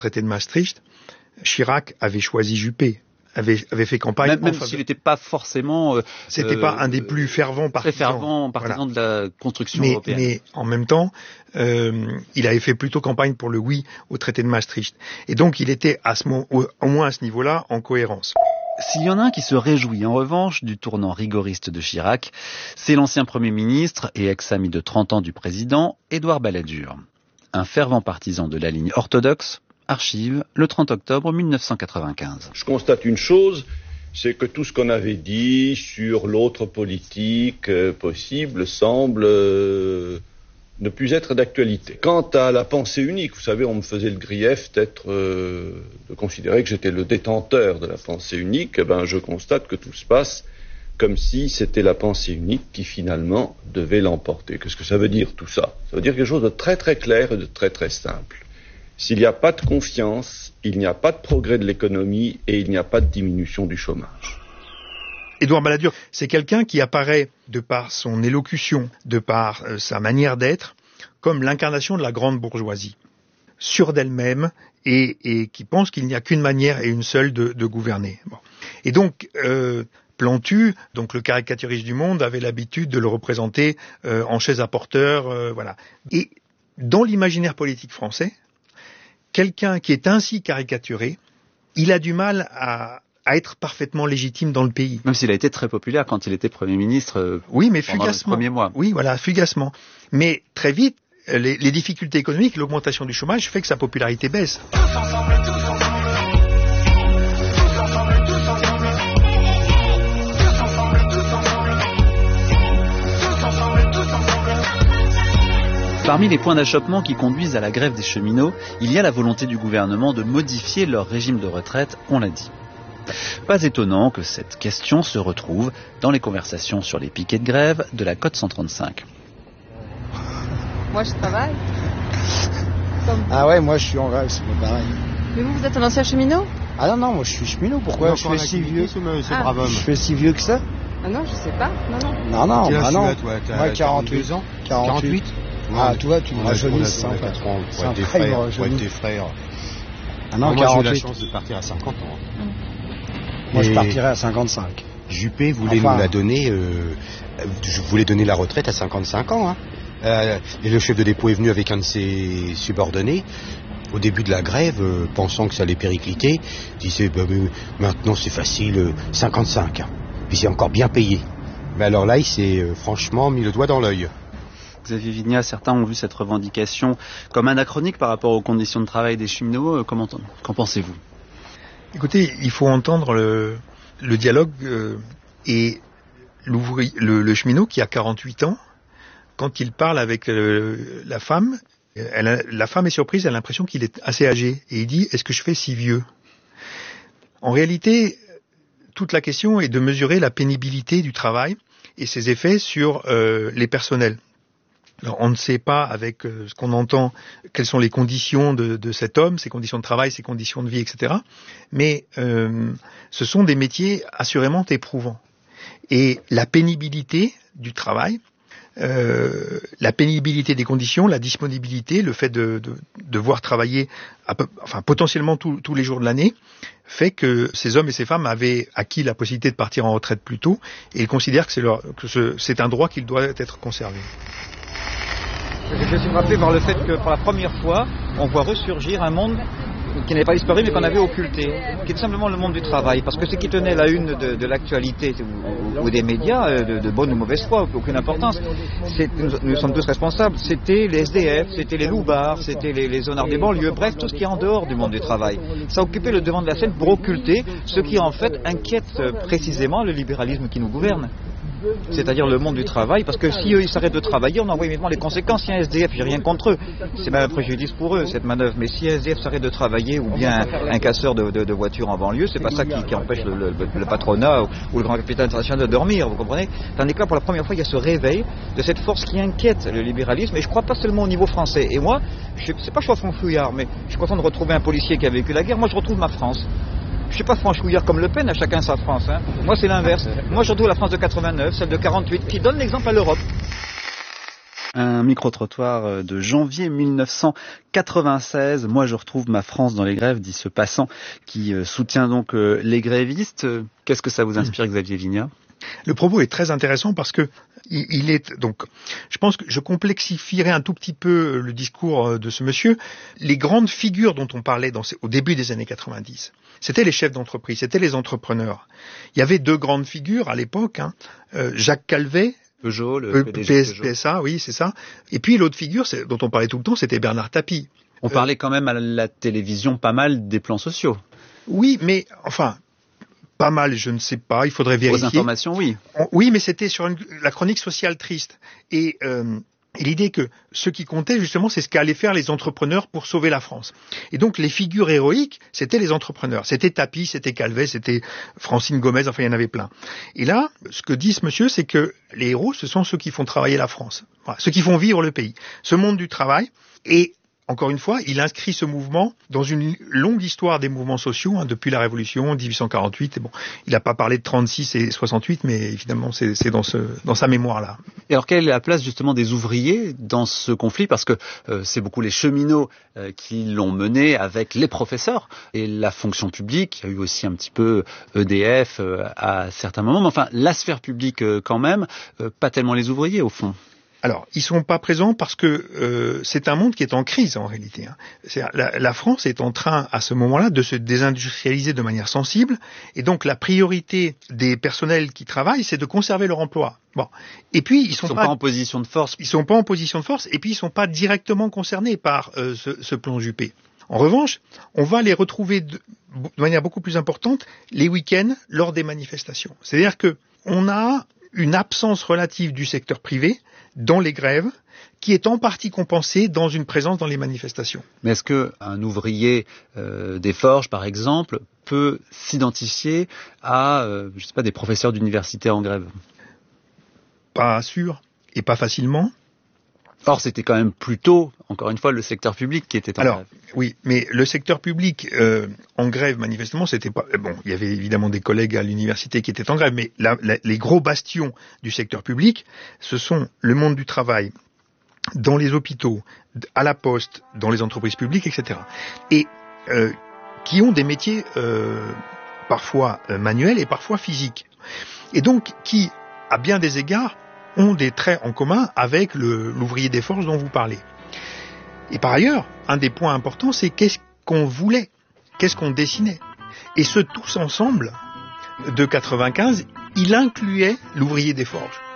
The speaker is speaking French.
Traité de Maastricht, Chirac avait choisi Juppé, avait fait campagne. Même s'il n'était pas forcément... C'était pas un des plus fervents partisans. Très fervent partisan de la construction européenne. Mais en même temps, il avait fait plutôt campagne pour le oui au traité de Maastricht. Et donc il était au moins à ce niveau-là en cohérence. S'il y en a un qui se réjouit en revanche du tournant rigoriste de Chirac, c'est l'ancien Premier ministre et ex-ami de 30 ans du président, Édouard Balladur. Un fervent partisan de la ligne orthodoxe, archive le 30 octobre 1995. Je constate une chose, c'est que tout ce qu'on avait dit sur l'autre politique possible semble ne plus être d'actualité. Quant à la pensée unique, vous savez, on me faisait le grief d'être, de considérer que j'étais le détenteur de la pensée unique. Eh ben, je constate que tout se passe comme si c'était la pensée unique qui finalement devait l'emporter. Qu'est-ce que ça veut dire tout ça? Ça veut dire quelque chose de très très clair et de très très simple. S'il n'y a pas de confiance, il n'y a pas de progrès de l'économie et il n'y a pas de diminution du chômage. Édouard Balladur, c'est quelqu'un qui apparaît, de par son élocution, de par sa manière d'être, comme l'incarnation de la grande bourgeoisie, sûre d'elle-même et qui pense qu'il n'y a qu'une manière et une seule de gouverner. Bon. Et donc, Plantu, donc le caricaturiste du Monde, avait l'habitude de le représenter en chaise à porteur, voilà. Et dans l'imaginaire politique français, quelqu'un qui est ainsi caricaturé, il a du mal à être parfaitement légitime dans le pays. Même s'il a été très populaire quand il était Premier ministre oui, mais pendant fugacement. les premiers mois. Oui, voilà, fugacement. Mais très vite, les difficultés économiques, l'augmentation du chômage fait que sa popularité baisse. Parmi les points d'achoppement qui conduisent à la grève des cheminots, il y a la volonté du gouvernement de modifier leur régime de retraite, on l'a dit. Pas étonnant que cette question se retrouve dans les conversations sur les piquets de grève de la Côte 135. Moi je travaille. Ah ouais, moi je suis en grève, c'est pas pareil. Mais vous êtes un ancien cheminot? Ah non, moi je suis cheminot, pourquoi je fais si vieux? Je fais si vieux que ça? Ah non, je sais pas, non. Non, Quel âge non. tu as, toi? Moi 48 ans. 48. Ah, toi, tu me rajeunisses, en fait. C'est un frère, pour être tes frères. Ah non, moi 48. j'ai eu la chance de partir à 50 ans. Moi je partirais à 55. Juppé voulait nous la donner, je voulais donner la retraite à 55 ans. Et le chef de dépôt est venu avec un de ses subordonnés. Au début de la grève, pensant que ça allait péricliter, disait maintenant c'est facile, 55. Puis c'est encore bien payé. Mais alors là, il s'est franchement mis le doigt dans l'œil. Xavier Vignat, certains ont vu cette revendication comme anachronique par rapport aux conditions de travail des cheminots. Qu'en pensez-vous? Écoutez, il faut entendre le dialogue et le cheminot qui a 48 ans, quand il parle avec la femme, la femme est surprise, elle a l'impression qu'il est assez âgé. Et il dit, est-ce que je fais si vieux? En réalité, toute la question est de mesurer la pénibilité du travail et ses effets sur les personnels. Alors, on ne sait pas, avec ce qu'on entend, quelles sont les conditions de cet homme, ses conditions de travail, ses conditions de vie, etc. Mais ce sont des métiers assurément éprouvants. Et la pénibilité du travail, la pénibilité des conditions, la disponibilité, le fait de devoir travailler potentiellement tous les jours de l'année, fait que ces hommes et ces femmes avaient acquis la possibilité de partir en retraite plus tôt, et ils considèrent que c'est un droit qui doit être conservé. Je suis frappé par le fait que pour la première fois, on voit ressurgir un monde qui n'avait pas disparu mais qu'on avait occulté, qui est tout simplement le monde du travail. Parce que ce qui tenait la une de l'actualité ou des médias, de bonne ou mauvaise foi, aucune importance, nous sommes tous responsables, c'était les SDF, c'était les loupards, c'était les zonards des banlieues, bref, tout ce qui est en dehors du monde du travail. Ça occupait le devant de la scène pour occulter ce qui en fait inquiète précisément le libéralisme qui nous gouverne. C'est-à-dire le monde du travail, parce que si eux ils s'arrêtent de travailler, on en voit immédiatement les conséquences. Si un SDF, j'ai rien contre eux, c'est même un préjudice pour eux cette manœuvre, mais si un SDF s'arrête de travailler ou bien un casseur de voitures en banlieue, c'est pas ça qui empêche le patronat ou le grand capital international de dormir, vous comprenez? Tandis que là, pour la première fois, il y a ce réveil de cette force qui inquiète le libéralisme, et je crois pas seulement au niveau français. Et moi, c'est pas que je sois franchouillard, mais je suis content de retrouver un policier qui a vécu la guerre. Moi je retrouve ma France. Je suis pas franchouillard comme Le Pen, à chacun sa France. Moi, c'est l'inverse. Moi, je retrouve la France de 89, celle de 48, qui donne l'exemple à l'Europe. Un micro-trottoir de janvier 1996. Moi, je retrouve ma France dans les grèves, dit ce passant qui soutient donc les grévistes. Qu'est-ce que ça vous inspire, Xavier Vignat ? Le propos est très intéressant parce que il est donc. Je pense que je complexifierai un tout petit peu le discours de ce monsieur. Les grandes figures dont on parlait au début des années 90, c'était les chefs d'entreprise, c'était les entrepreneurs. Il y avait deux grandes figures à l'époque, Jacques Calvet. Peugeot, le PDG Peugeot. PSA, oui, c'est ça. Et puis l'autre figure, dont on parlait tout le temps, c'était Bernard Tapie. On parlait quand même à la télévision pas mal des plans sociaux. Oui, mais enfin. Pas mal, je ne sais pas, il faudrait vérifier. Aux informations, oui. Oui, mais c'était sur la chronique sociale triste. Et l'idée que ce qui comptait, justement, c'est ce qu'allaient faire les entrepreneurs pour sauver la France. Et donc, les figures héroïques, c'était les entrepreneurs. C'était Tapie, c'était Calvet, c'était Francine Gomez, enfin, il y en avait plein. Et là, ce que dit ce monsieur, c'est que les héros, ce sont ceux qui font travailler la France. Voilà, ceux qui font vivre le pays. Ce monde du travail. Et encore une fois, il inscrit ce mouvement dans une longue histoire des mouvements sociaux, depuis la Révolution, 1848. Et bon, il n'a pas parlé de 36 et 68, mais évidemment, c'est dans sa mémoire-là. Et alors, quelle est la place justement des ouvriers dans ce conflit ? Parce que c'est beaucoup les cheminots qui l'ont mené avec les professeurs et la fonction publique. Il y a eu aussi un petit peu EDF à certains moments, mais enfin, la sphère publique quand même, pas tellement les ouvriers au fond. Alors, ils sont pas présents parce que c'est un monde qui est en crise en réalité. La France est en train, à ce moment-là, de se désindustrialiser de manière sensible, et donc la priorité des personnels qui travaillent, c'est de conserver leur emploi. Bon, et puis ils sont pas en position de force. Ils sont pas en position de force, et puis ils sont pas directement concernés par ce plan Juppé. En revanche, on va les retrouver de manière beaucoup plus importante les week-ends lors des manifestations. C'est-à-dire que on a une absence relative du secteur privé dans les grèves, qui est en partie compensée dans une présence dans les manifestations. Mais est-ce qu'un ouvrier des forges, par exemple, peut s'identifier à, je sais pas, des professeurs d'université en grève ? Pas sûr, et pas facilement. Or, c'était quand même plutôt, encore une fois, le secteur public qui était en grève. Oui, mais le secteur public en grève, manifestement, c'était pas... Bon, il y avait évidemment des collègues à l'université qui étaient en grève, mais les gros bastions du secteur public, ce sont le monde du travail, dans les hôpitaux, à la poste, dans les entreprises publiques, etc. Et qui ont des métiers parfois manuels et parfois physiques. Et donc, qui, à bien des égards, ont des traits en commun avec l'ouvrier des forges dont vous parlez. Et par ailleurs, un des points importants, c'est qu'est-ce qu'on voulait, qu'est-ce qu'on dessinait. Et ce tous ensemble, de 95, il incluait l'ouvrier des forges.